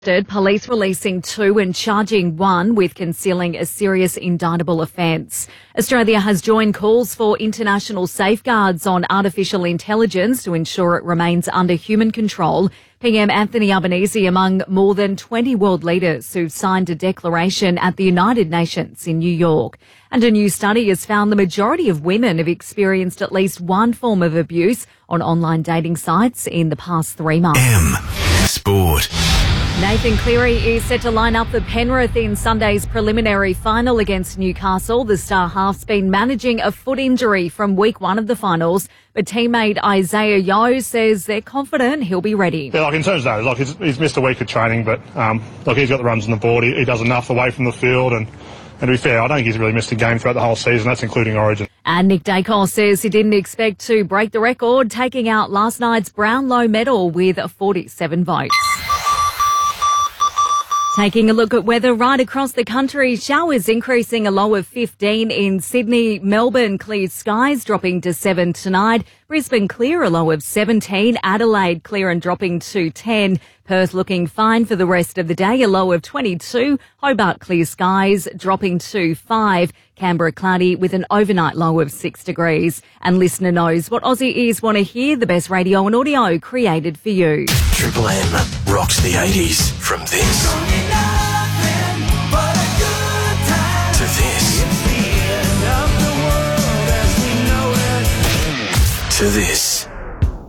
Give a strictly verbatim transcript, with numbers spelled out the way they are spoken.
Police releasing two and charging one with concealing a serious indictable offence. Australia has joined calls for international safeguards on artificial intelligence to ensure it remains under human control. P M Anthony Albanese among more than twenty world leaders who've signed a declaration at the United Nations in New York. And a new study has found the majority of women have experienced at least one form of abuse on online dating sites in the past three months. M Sport. Nathan Cleary is set to line up for Penrith in Sunday's preliminary final against Newcastle. The star half's been managing a foot injury from week one of the finals, but teammate Isaiah Yeo says they're confident he'll be ready. Yeah, like in terms of that, like he's, he's missed a week of training, but um, like he's got the runs on the board. He, he does enough away from the field, and, and to be fair, I don't think he's really missed a game throughout the whole season. That's including Origin. And Nick Dacos says he didn't expect to break the record, taking out last night's Brownlow medal with forty-seven votes. Taking a look at weather right across the country, showers increasing a low of fifteen in Sydney. Melbourne, clear skies dropping to seven tonight. Brisbane clear, a low of seventeen. Adelaide clear and dropping to ten. Perth looking fine for the rest of the day, a low of twenty-two. Hobart clear skies dropping to five. Canberra cloudy with an overnight low of six degrees. And listener knows what Aussie ears want to hear, the best radio and audio created for you. Triple M rocks the eighties from this to this to this.